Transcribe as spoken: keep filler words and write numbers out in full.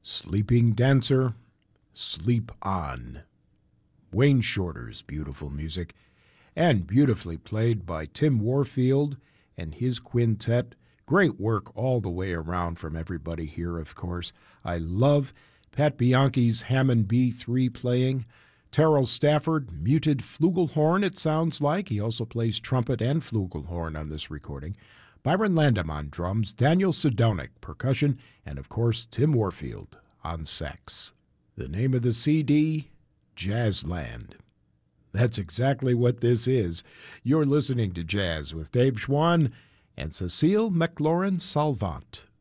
Sleeping Dancer, Sleep On. Wayne Shorter's beautiful music, and beautifully played by Tim Warfield and his quintet. Great work all the way around from everybody here, of course. I love Pat Bianchi's Hammond B three playing. Terrell Stafford, muted flugelhorn, it sounds like. He also plays trumpet and flugelhorn on this recording. Byron Landam on drums, Daniel Sidonic, percussion, and of course Tim Warfield on sax. The name of the C D, Jazzland. That's exactly what this is. You're listening to Jazz with Dave Schwann and Cecile McLaurin Salvant.